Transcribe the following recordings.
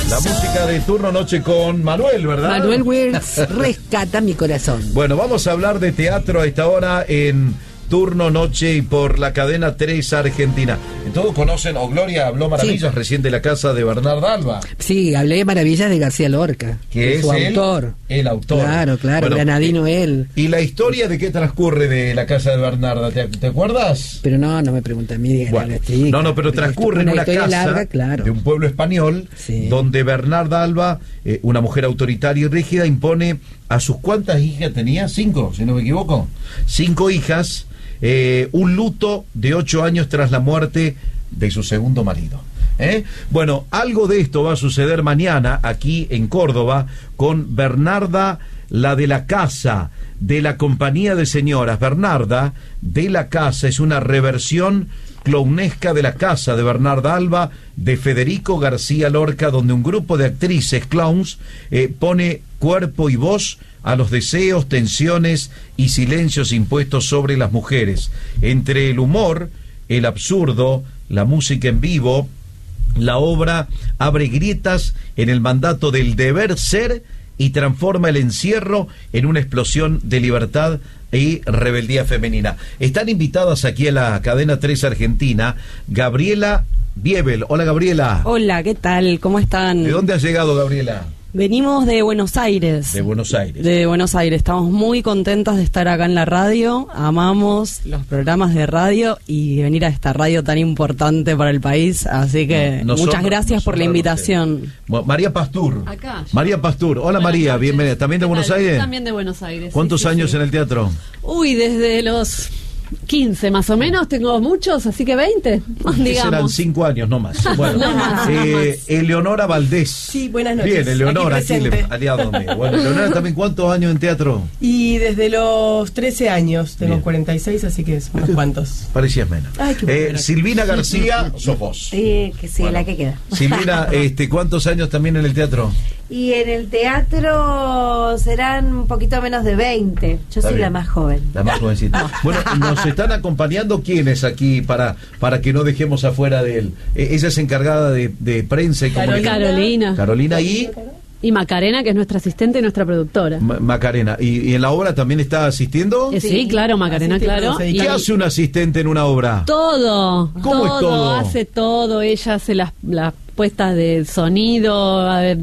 La música de Turno Noche con Manuel, ¿verdad? Manuel Wirtz rescata mi corazón. Bueno, vamos a hablar de teatro a esta hora en Turno Noche y por la cadena 3 Argentina. Todos conocen, Gloria habló maravillas recién de la casa de Bernarda Alba. Sí, hablé maravillas de García Lorca, que es su autor. El autor. Claro, bueno, granadino él. ¿Y la historia de qué transcurre de la casa de Bernarda? ¿Te acuerdas? Pero no me pregunta a mí. Bueno, pero transcurre en una casa larga, claro, de un pueblo español, donde Bernarda Alba, una mujer autoritaria y rígida, impone a sus ¿cuántas hijas tenía? 5, si no me equivoco. 5 hijas. Un luto de 8 años tras la muerte de su segundo marido. Bueno, algo de esto va a suceder mañana aquí en Córdoba con Bernarda, la de la casa, de la compañía de señoras. Bernarda de la casa es una reversión clownesca de la casa de Bernarda Alba de Federico García Lorca, donde un grupo de actrices clowns pone cuerpo y voz a los deseos, tensiones y silencios impuestos sobre las mujeres. Entre el humor, el absurdo, la música en vivo, la obra abre grietas en el mandato del deber ser y transforma el encierro en una explosión de libertad y rebeldía femenina. Están invitadas aquí a la cadena 3 Argentina Gabriela Biebel. Hola, Gabriela. Hola, ¿qué tal? ¿Cómo están? ¿De dónde has llegado, Gabriela? Venimos de Buenos Aires. De Buenos Aires. De Buenos Aires. Estamos muy contentas de estar acá en la radio. Amamos los programas de radio y venir a esta radio tan importante para el país. Así que muchas gracias por la invitación. María Pastur. Acá. María Pastur. Hola, María, bienvenida. ¿También de Buenos Aires? También de Buenos Aires. ¿Cuántos años en el teatro? Uy, desde los 15 más o menos, tengo muchos, así que 20, digamos. Serán 5 años, no más. Bueno, no más. Eleonora Valdés. Sí, buenas noches. Bien, Eleonora, aquí aliado mío. Bueno, Eleonora, también, ¿cuántos años en teatro? Y desde los 13 años, tengo 46, así que es unos cuantos. Parecías menos. Ay, qué bueno. Silvina García, sos vos. Sí, que sí, bueno, la que queda. Silvina, ¿cuántos años también en el teatro? Y en el teatro serán un poquito menos de 20. Yo soy la más joven. La más jovencita. Bueno, nos están acompañando quiénes aquí para que no dejemos afuera de él. Ella es encargada de prensa y comunicación. Carolina y Macarena, que es nuestra asistente y nuestra productora. Macarena. ¿Y en la obra también está asistiendo? Sí, claro, Macarena, asistente, claro. ¿Qué hace un asistente en una obra? Todo. ¿Cómo es todo? Hace todo. Ella hace las puestas de sonido,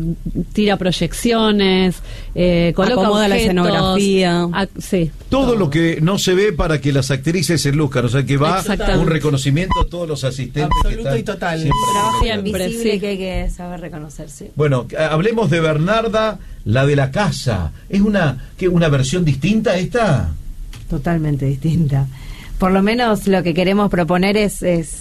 tira proyecciones, coloca acomoda objetos, la escenografía. Sí. Todo lo que no se ve para que las actrices se luzcan, o sea que va un reconocimiento a todos los asistentes. Absoluto que y total. Siempre que hay que saber reconocer, sí. Bueno, hablemos de Bernarda, la de la casa. ¿Es una versión distinta esta? Totalmente distinta. Por lo menos lo que queremos proponer es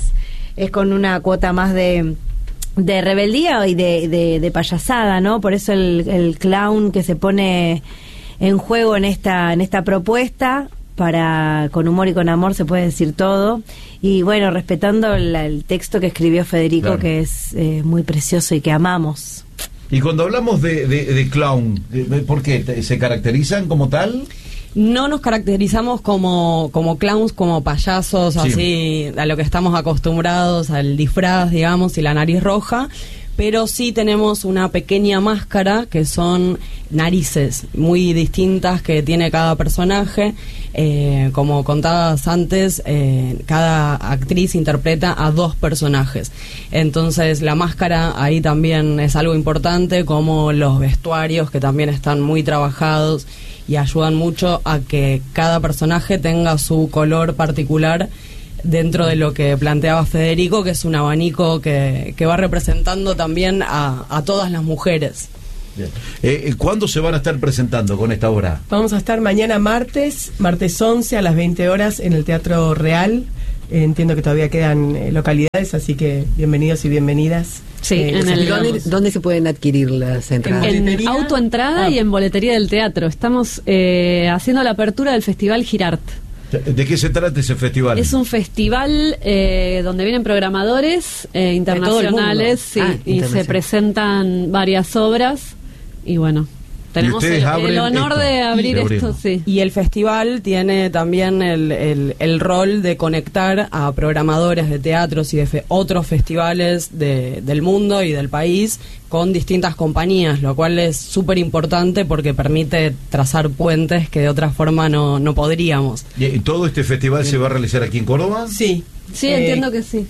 con una cuota más de rebeldía y de payasada, ¿no? Por eso el clown que se pone en juego en esta propuesta, con humor y con amor se puede decir todo, y bueno, respetando el texto que escribió Federico, claro, que es muy precioso y que amamos. Y cuando hablamos de clown, ¿por qué? ¿Se caracterizan como tal? No nos caracterizamos como clowns, como payasos, sí, así a lo que estamos acostumbrados, al disfraz, digamos, y la nariz roja, pero sí tenemos una pequeña máscara que son narices muy distintas que tiene cada personaje. Como contabas antes, cada actriz interpreta a 2 personajes. Entonces la máscara ahí también es algo importante, como los vestuarios que también están muy trabajados y ayudan mucho a que cada personaje tenga su color particular dentro de lo que planteaba Federico, que es un abanico que va representando también a todas las mujeres. Bien. ¿Cuándo se van a estar presentando con esta obra? Vamos a estar mañana martes 11 a las 20 horas en el Teatro Real. Entiendo que todavía quedan localidades, así que bienvenidos y bienvenidas. Sí, ¿Dónde se pueden adquirir las entradas? En autoentrada y en boletería del teatro. Estamos haciendo la apertura del Festival Girart. ¿De qué se trata ese festival? Es un festival donde vienen programadores internacionales, y se presentan varias obras y bueno, Tenemos el honor de abrir esto, sí. Y el festival tiene también el rol de conectar a programadores de teatros y de otros festivales del mundo y del país con distintas compañías, lo cual es súper importante porque permite trazar puentes que de otra forma no podríamos. ¿Y todo este festival se va a realizar aquí en Córdoba? Sí, entiendo que sí.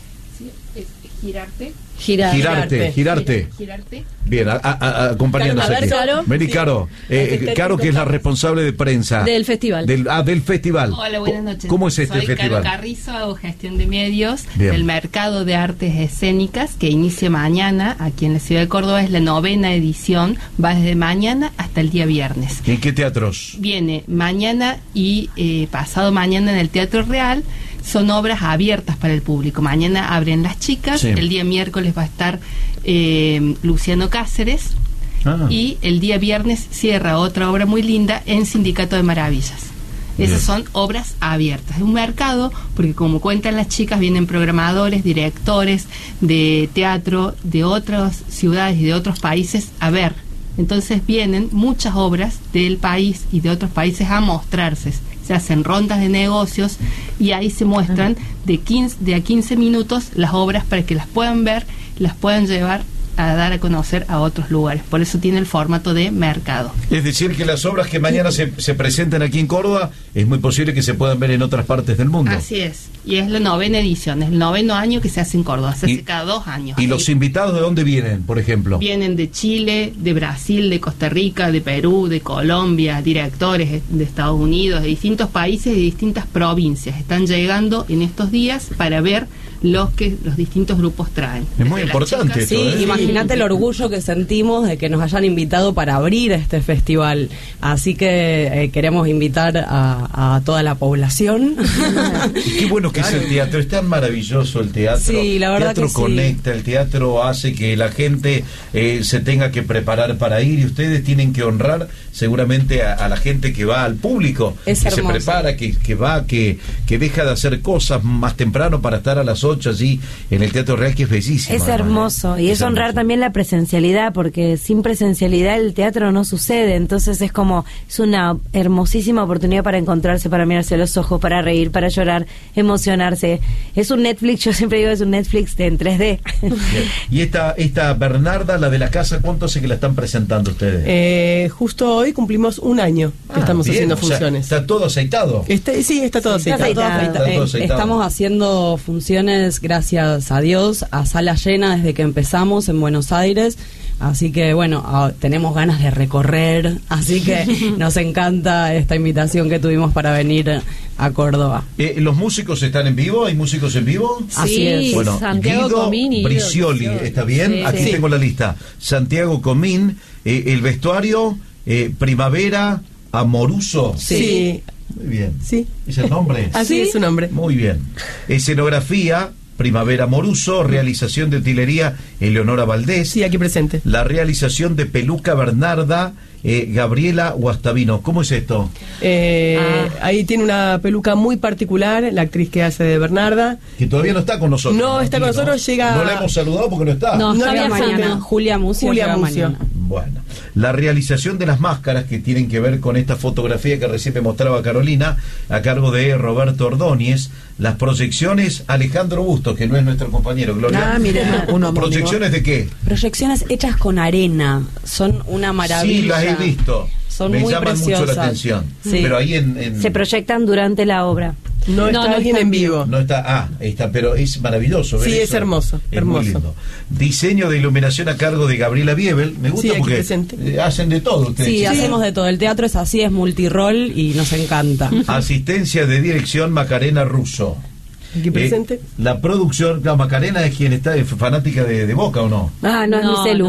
Girarte. Bien, acompañándonos aquí. Vení, Caro. Caro, que es la responsable de prensa. Del festival. Del festival. Hola, buenas noches. ¿Cómo es este Soy festival? Caro Carrizo, hago gestión de medios del Mercado de Artes Escénicas, que inicia mañana aquí en la ciudad de Córdoba. Es la 9ª edición, va desde mañana hasta el día viernes. ¿En qué teatros? Viene mañana y pasado mañana en el Teatro Real. Son obras abiertas para el público. Mañana abren Las Chicas, el día miércoles va a estar Luciano Cáceres y el día viernes cierra otra obra muy linda en Sindicato de Maravillas. Esas son obras abiertas. Es un mercado, porque como cuentan Las Chicas, vienen programadores, directores de teatro de otras ciudades y de otros países a ver. Entonces vienen muchas obras del país y de otros países a mostrarse. Se hacen rondas de negocios y ahí se muestran de a 15 minutos las obras para que las puedan ver, las puedan llevar a dar a conocer a otros lugares. Por eso tiene el formato de mercado. Es decir, que las obras que mañana se presentan aquí en Córdoba, es muy posible que se puedan ver en otras partes del mundo. Así es. Y es la 9ª edición, es el 9º año que se hace en Córdoba, se hace cada 2 años. ¿Y los invitados de dónde vienen, por ejemplo? Vienen de Chile, de Brasil, de Costa Rica, de Perú, de Colombia, directores de Estados Unidos, de distintos países, de distintas provincias. Están llegando en estos días para ver los distintos grupos traen. Es muy importante esto, Sí, imagínate el orgullo que sentimos de que nos hayan invitado para abrir este festival. Así que queremos invitar a toda la población. Qué bueno que es el teatro, es tan maravilloso el teatro. Sí, la verdad el teatro que conecta, el teatro hace que la gente se tenga que preparar para ir, y ustedes tienen que honrar seguramente a la gente que va, al público, es que hermoso. se prepara, que va, que deja de hacer cosas más temprano para estar a las 8 allí en el Teatro Real, que es bellísimo. Es hermoso, y es honrar también la presencialidad, porque sin presencialidad el teatro no sucede. Entonces es una hermosísima oportunidad para encontrarse, para mirarse a los ojos, para reír, para llorar, emocionarse. Es un Netflix, yo siempre digo, es un Netflix en 3D. Y esta Bernarda, la de la casa, ¿cuánto hace que la están presentando ustedes? Justo hoy cumplimos 1 año que estamos haciendo funciones. ¿Está todo aceitado? Sí, está todo aceitado. Estamos haciendo funciones, gracias a Dios, a sala llena desde que empezamos en Buenos Aires. Así que bueno, tenemos ganas de recorrer, así que nos encanta esta invitación que tuvimos para venir a Córdoba. ¿Los músicos están en vivo? ¿Hay músicos en vivo? Sí, así es. Bueno, Santiago Guido Comín y Bricioli, ¿está bien? Sí, Aquí tengo la lista. Santiago Comín, el vestuario, Primavera Amoruso. Sí. Muy bien. Sí. ¿Es el nombre? Así es su nombre. Muy bien. Escenografía, Primavera Moruso. Realización de utilería, Eleonora Valdés. Sí, aquí presente. La realización de peluca, Bernarda Gabriela Guastavino. ¿Cómo es esto? Ahí tiene una peluca muy particular, la actriz que hace de Bernarda. Que todavía no está con nosotros. No está con nosotros, llega... No la hemos saludado porque no está. No, llega mañana. Julia Mucio. Mañana. Bueno, la realización de las máscaras, que tienen que ver con esta fotografía que recién me mostraba Carolina, a cargo de Roberto Ordóñez. Las proyecciones, Alejandro Bustos, que no es nuestro compañero, Gloria. Mira, ¿Proyecciones de qué? Proyecciones hechas con arena, son una maravilla. Sí, las he visto. Son me muy llaman preciosas. mucho la atención. Sí. Pero ahí en... Se proyectan durante la obra. No está bien en vivo. No está, pero es maravilloso. Sí, ver es eso. hermoso. Es hermoso. muy lindo. Diseño de iluminación a cargo de Gabriela Biebel. Me gusta aquí porque presente. Hacen de todo ustedes. Sí, hacemos de todo. El teatro es así, es multirol y nos encanta. Asistencia de dirección, Macarena Russo. Aquí presente. La producción, Macarena es quien está, es fanática de Boca, ¿o no? No, es mi celu.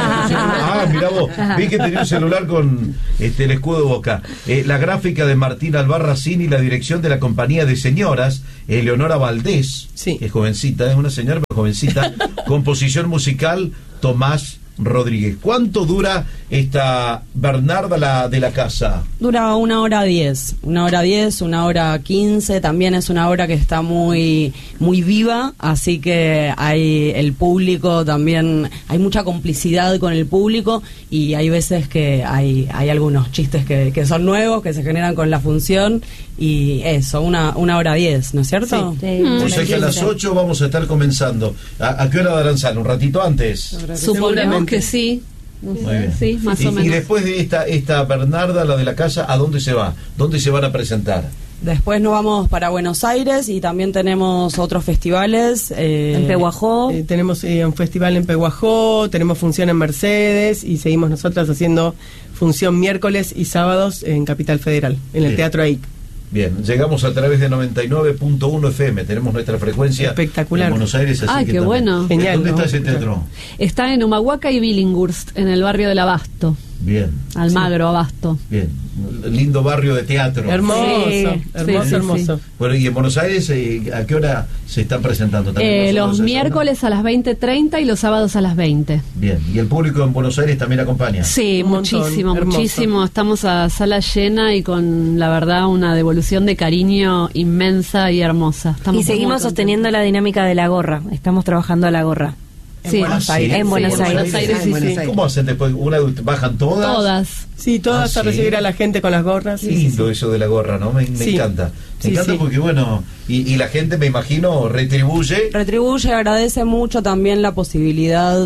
Mirá vos, vi que tenía un celular con el escudo de Boca. La gráfica de Martín Albarracín y la dirección de la compañía de señoras, Eleonora Valdés, sí. Es jovencita, es una señora pero jovencita. Composición musical, Tomás Rodríguez. ¿Cuánto dura esta Bernarda de la casa? Dura 1:10, 1:10, 1:15. También es una obra que está muy viva, así que hay el público también, hay mucha complicidad con el público y hay veces que hay algunos chistes que son nuevos, que se generan con la función y eso, 1:10, ¿no es cierto? Sí. O sea que a las 8 vamos a estar comenzando. ¿A qué hora darán sala? ¿Un ratito antes? Suponemos que sí. Muy bien. Sí, más o menos. Y después de esta Bernarda, la de la casa, ¿a dónde se va? ¿Dónde se van a presentar? Después nos vamos para Buenos Aires y también tenemos otros festivales. En Pehuajó. Tenemos un festival en Pehuajó, tenemos función en Mercedes y seguimos nosotras haciendo función miércoles y sábados en Capital Federal, en el Teatro AIC. Bien, llegamos a través de 99.1 FM, tenemos nuestra frecuencia espectacular en Buenos Aires. Así que qué bueno. Genial, ¿Dónde está ese teatro? Está en Humahuaca y Billinghurst, en el barrio del Abasto. Bien. Almagro, Abasto. Bien, lindo barrio de teatro. Hermoso, Sí, hermoso. sí. Bueno, y en Buenos Aires, ¿a qué hora se están presentando también? Los miércoles a las 20:30 y los sábados a las 20. Bien, ¿y el público en Buenos Aires también acompaña? Sí, Un montón, muchísimo, hermoso. muchísimo. Estamos a sala llena y con, la verdad, una devolución de cariño inmensa y hermosa. Estamos Y seguimos muy sosteniendo contentos. la dinámica de la gorra. Estamos trabajando a la gorra. Sí. Buenos Aires. En Buenos Sí, en Aires. Buenos Aires, sí, Buenos sí. Aires. ¿Cómo hacen después? ¿Bajan todas? Todas. Sí, todas a sí. recibir a la gente con las gorras. Qué Sí, lindo sí. eso de la gorra, ¿no? Me Sí. encanta. Me Sí, encanta sí. porque, bueno, y la gente, me imagino, retribuye. Agradece mucho también la posibilidad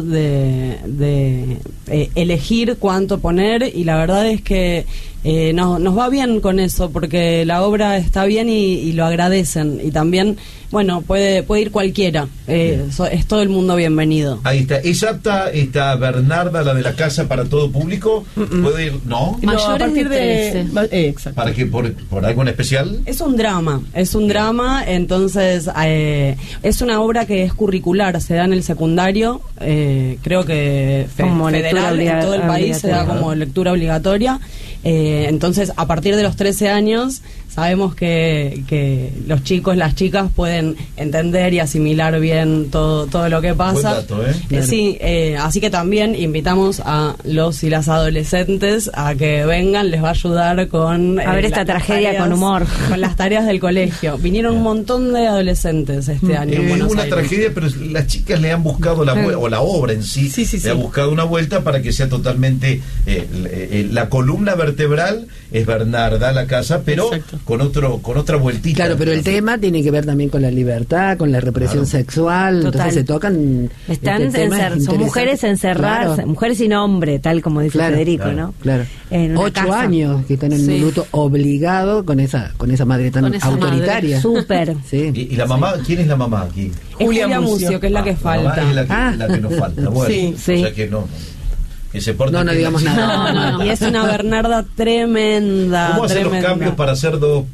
de elegir cuánto poner y la verdad es que nos va bien con eso porque la obra está bien y lo agradecen y también, bueno, puede ir cualquiera, es todo el mundo bienvenido. Ahí está. ¿Es apta esta Bernarda, la de la casa, para todo público? ¿Puede ir? ¿No? No, a Mayores partir de 13. Exacto. ¿Para qué? ¿Por algo en especial? Es un drama, entonces es una obra que es curricular, se da en el secundario, creo que Como lectura federal en todo el país se da obligatoria. como lectura obligatoria, entonces a partir de los 13 años sabemos que los chicos, las chicas pueden entender y asimilar bien todo lo que pasa. Buen dato, ¿eh? Sí, así que también invitamos a los y las adolescentes a que vengan, les va a ayudar con A ver esta las tragedia tareas, con humor. con las tareas del colegio. Vinieron un montón de adolescentes este año en Es Buenos una Aires. tragedia, pero las chicas le han buscado la vuelta, o la obra en sí, Sí, sí, le sí. ha buscado una vuelta para que sea totalmente la columna vertebral es Bernarda la casa, pero Exacto. con otra vueltita. Claro, pero el tema tiene que ver también con la libertad, con la represión Claro. sexual. Total. Entonces se tocan. Están temas son mujeres interesantes. encerradas, Claro. mujeres sin hombre, tal como dice Claro, Federico, claro, ¿no? Claro. En una 8 casa. años que están en Sí. un luto obligado con esa madre tan Con esa autoritaria. Súper. Sí. ¿Y la mamá? ¿Quién es la mamá aquí? Es Julia Julia Mucio, Mucio. que es la que La mamá falta. es la que nos falta. Bueno, Sí, o sí. sea que no. Que se porte No bien digamos la chica. nada. No. Y es una Bernarda tremenda. ¿Cómo hacen los tremenda. cambios para hacer dos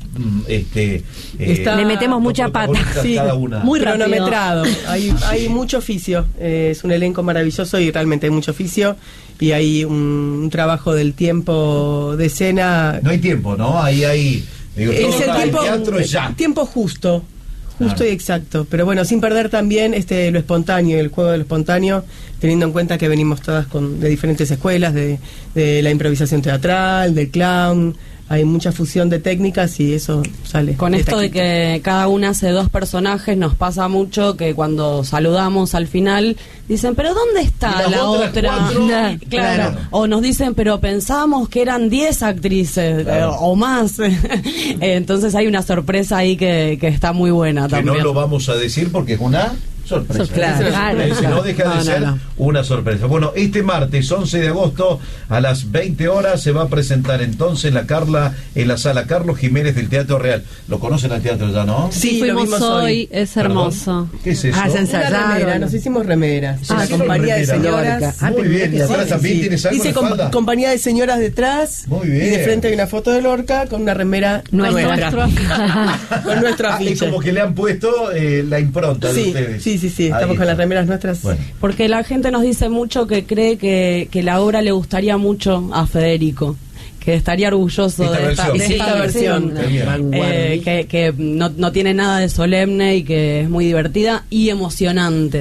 Le metemos dos mucha pata. protagonistas Sí, cada una? muy rápido. cronometrado. Hay mucho oficio. Es un elenco maravilloso y realmente hay mucho oficio. Y hay un trabajo del tiempo de escena. No hay tiempo, ¿no? Ahí digo, todo Es el acá, tiempo, teatro es ya. tiempo justo. Justo Claro. y exacto. Pero bueno, sin perder también lo espontáneo, el juego de lo espontáneo, teniendo en cuenta que venimos todas de diferentes escuelas, de la improvisación teatral, del clown. Hay mucha fusión de técnicas y eso sale. Con esto de taquito. que cada una hace dos personajes, nos pasa mucho que cuando saludamos al final dicen, pero ¿dónde ¿Y está las la otras otra? cuatro? Claro. Claro. O nos dicen, pero pensamos que eran 10 actrices Claro. o más. Entonces hay una sorpresa ahí que está muy buena Que también. no lo vamos a decir porque es una sorpresa. Claro, Sorpresa. claro. No deja de ser una sorpresa. Bueno, este martes 11 de agosto a las 20 horas se va a presentar entonces la Carla en la sala Carlos Jiménez del Teatro Real. ¿Lo conocen al teatro ya, no? Sí, lo fuimos vimos hoy, es hermoso. Perdón, ¿qué es eso? Ah, se Una ensayaron. remera, nos hicimos remeras. Ah, la hicieron compañía de remera. señoras. Ah, Muy bien, y sí, atrás sí, también Sí. tienes algo en Dice la falda. compañía de señoras detrás. Muy bien. Y de frente hay una foto de Lorca con una remera nuestra. con nuestro Es afiche. como que le han puesto la impronta de Sí, ustedes. sí, Ahí estamos con está. las remeras nuestras. Bueno. Porque la gente nos dice mucho que cree que la obra le gustaría mucho a Federico, que estaría orgulloso Esta de esta versión. de esta Esta versión. versión. Que no tiene nada de solemne y que es muy divertida y emocionante.